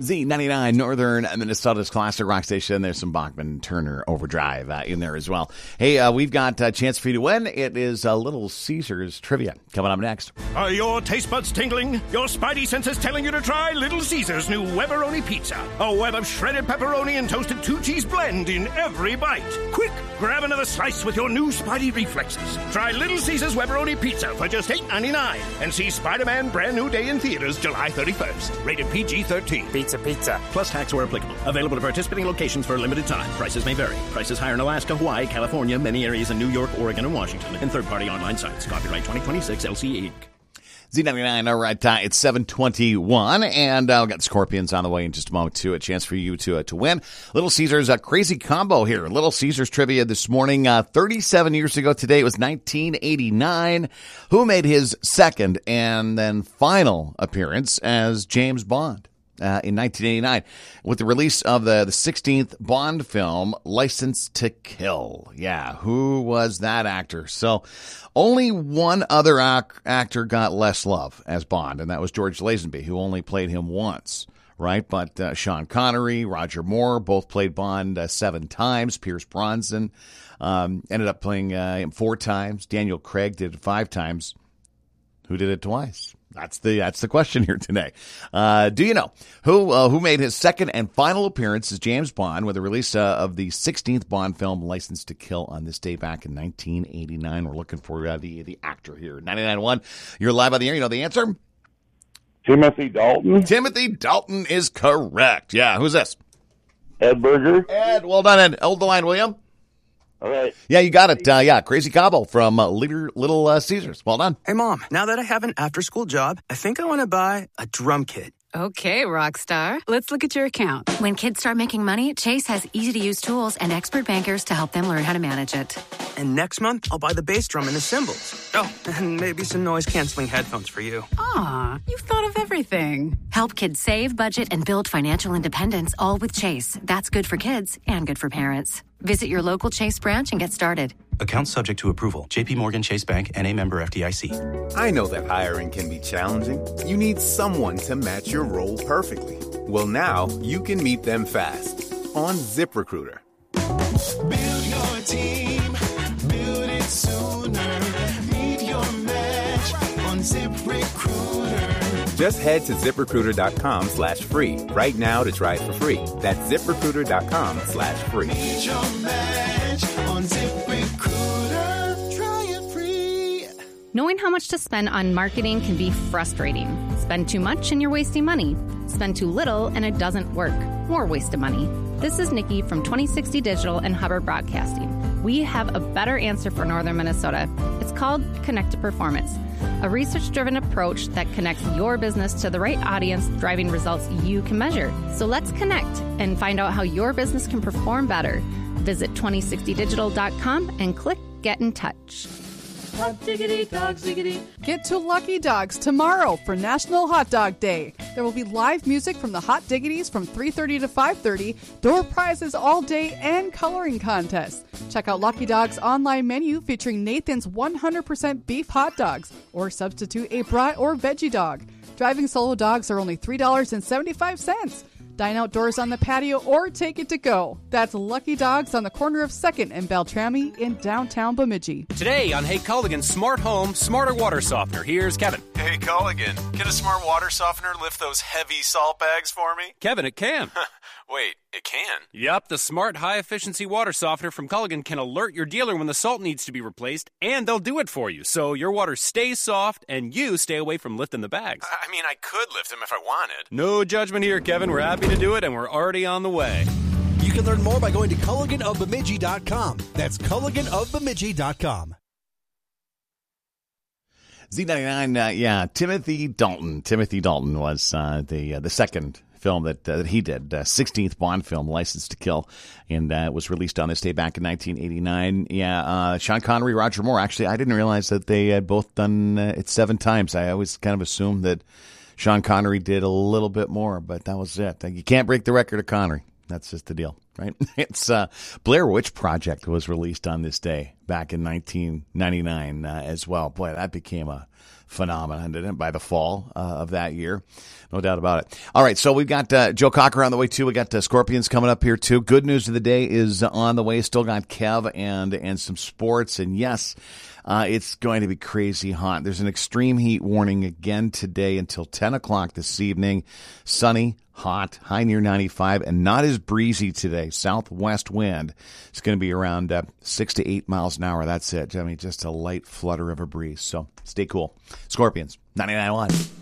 Z99 Northern Minnesota's classic rock station. There's some Bachman Turner Overdrive in there as well. Hey, we've got a chance for you to win. It is Little Caesars Trivia coming up next. Are your taste buds tingling? Your spidey senses telling you to try Little Caesars' new Webberoni Pizza. A web of shredded pepperoni and toasted two-cheese blend in every bite. Quick, grab another slice with your new spidey reflexes. Try Little Caesars Webberoni Pizza for just $8.99 and see Spider-Man Brand New Day in theaters July 31st. Rated PG-13. Pizza. Plus tax where applicable. Available to participating locations for a limited time. Prices may vary. Prices higher in Alaska, Hawaii, California, many areas in New York, Oregon, and Washington, and third-party online sites. Copyright 2026 LCE Inc. Z99, all right, it's 7:21, and we've got the Scorpions on the way in just a moment, too. A chance for you to win. Little Caesars, a crazy combo here. Little Caesars trivia this morning. 37 years ago today, it was 1989. Who made his second and then final appearance as James Bond? In 1989, with the release of the 16th Bond film, License to Kill. Yeah, who was that actor? So only one other actor got less love as Bond, and that was George Lazenby, who only played him once, right? But Sean Connery, Roger Moore, both played Bond 7 times. Pierce Brosnan ended up playing him 4 times. Daniel Craig did it 5 times. Who did it twice? That's the question here today. Do you know who made his second and final appearance as James Bond with the release of the 16th Bond film, License to Kill, on this day back in 1989? We're looking for the actor here. 99.1. You're live on the air. You know the answer? Timothy Dalton. Timothy Dalton is correct. Yeah. Who's this? Ed Berger. Ed. Well done, Ed. Hold the line, William. All right. Yeah, you got it. Crazy combo from Little Caesars. Well done. Hey, Mom, now that I have an after-school job, I think I want to buy a drum kit. Okay, Rockstar. Let's look at your account. When kids start making money, Chase has easy-to-use tools and expert bankers to help them learn how to manage it. And next month, I'll buy the bass drum and the cymbals. Oh, and maybe some noise-canceling headphones for you. Aw, you've thought of everything. Help kids save, budget, and build financial independence, all with Chase. That's good for kids and good for parents. Visit your local Chase branch and get started. Account subject to approval. JP Morgan Chase Bank, N.A. member FDIC. I know that hiring can be challenging. You need someone to match your role perfectly. Well, now you can meet them fast on ZipRecruiter. Build your team. Build it sooner. Meet your match on ZipRecruiter. Just head to ZipRecruiter.com/free right now to try it for free. That's ZipRecruiter.com/free. Meet your match on ZipRecruiter. Try it free. Knowing how much to spend on marketing can be frustrating. Spend too much and you're wasting money. Spend too little and it doesn't work. More waste of money. This is Nikki from 2060 Digital and Hubbard Broadcasting. We have a better answer for Northern Minnesota. It's called Connect to Performance, a research-driven approach that connects your business to the right audience, driving results you can measure. So let's connect and find out how your business can perform better. Visit 2060digital.com and click Get in Touch. Hot diggity dog ziggity. Get to Lucky Dogs tomorrow for National Hot Dog Day. There will be live music from the Hot Diggities from 3:30 to 5:30, door prizes all day, and coloring contests. Check out Lucky Dogs' online menu featuring Nathan's 100% beef hot dogs, or substitute a brat or veggie dog. Driving solo dogs are only $3.75. Dine outdoors on the patio or take it to go. That's Lucky Dogs on the corner of 2nd and Beltrami in downtown Bemidji. Today on Hey Culligan Smart Home, Smarter Water Softener. Here's Kevin. Hey Culligan, can a smart water softener lift those heavy salt bags for me? Kevin, it can. Wait, it can? Yep, the smart high-efficiency water softener from Culligan can alert your dealer when the salt needs to be replaced, and they'll do it for you, so your water stays soft and you stay away from lifting the bags. I mean, I could lift them if I wanted. No judgment here, Kevin. We're happy to do it, and we're already on the way. You can learn more by going to CulliganofBemidji.com. That's CulliganofBemidji.com. Z99, Timothy Dalton. Timothy Dalton was the second film that he did, 16th Bond film, License to Kill, and it was released on this day back in 1989. Sean Connery, Roger Moore. Actually, I didn't realize that they had both done it 7 times. I always kind of assumed that Sean Connery did a little bit more, but that was it. You can't break the record of Connery. That's just the deal. right? It's Blair Witch Project was released on this day back in 1999 as well. Boy, that became a phenomenon, didn't it, by the fall of that year? No doubt about it. All right, so we've got Joe Cocker on the way, too. We got Scorpions coming up here, too. Good news of the day is on the way. Still got Kev and some sports. And, yes, it's going to be crazy hot. There's an extreme heat warning again today until 10 o'clock this evening. Sunny, hot, high near 95, and not as breezy today. Southwest wind. It's going to be around 6 to 8 miles an hour. That's it. I mean, just a light flutter of a breeze. So stay cool. Scorpions, 99.1.